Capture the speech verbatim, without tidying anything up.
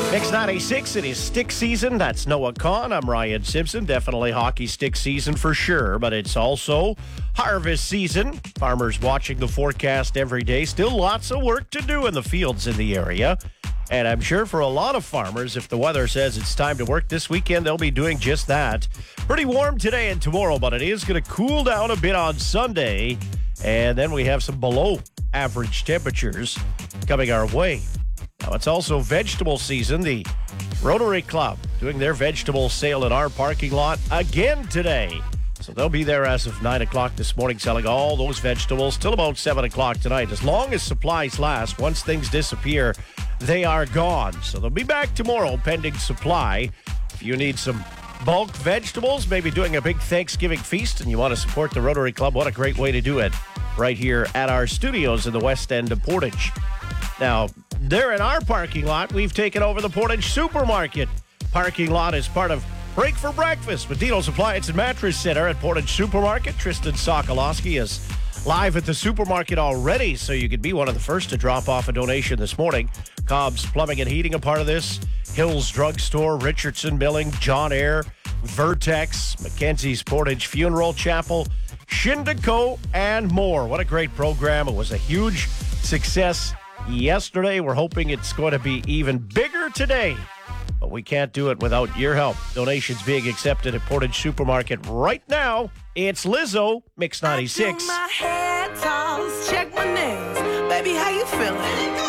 Mix ninety-six, it is stick season. That's Noah Kahn. I'm Ryan Simpson. Definitely hockey stick season for sure, but it's also harvest season. Farmers watching the forecast every day. Still lots of work to do in the fields in the area. And I'm sure for a lot of farmers, if the weather says it's time to work this weekend, they'll be doing just that. Pretty warm today and tomorrow, but it is going to cool down a bit on Sunday. And then we have some below average temperatures coming our way. Now, it's also vegetable season. The Rotary Club doing their vegetable sale in our parking lot again today. So they'll be there as of nine o'clock this morning selling all those vegetables till about seven o'clock tonight. As long as supplies last, once things disappear, they are gone. So they'll be back tomorrow pending supply. If you need some bulk vegetables, maybe doing a big Thanksgiving feast and you want to support the Rotary Club, what a great way to do it right here at our studios in the west end of Portage. Now, there in our parking lot, we've taken over the Portage Supermarket. Parking lot is part of Break for Breakfast with Dino's Appliance and Mattress Center at Portage Supermarket. Tristan Sokolowski is live at the supermarket already, so you could be one of the first to drop off a donation this morning. Cobb's Plumbing and Heating a part of this. Hills Drugstore, Richardson Milling, John Eyre, Vertex, Mackenzie's Portage Funeral Chapel, Shindeco, and more. What a great program. It was a huge success yesterday. We're hoping it's going to be even bigger today, but we can't do it without your help. Donations being accepted at Portage Supermarket right now. It's Lizzo, Mix ninety-six. I do my hair toss, check my nails. Baby, how you feeling?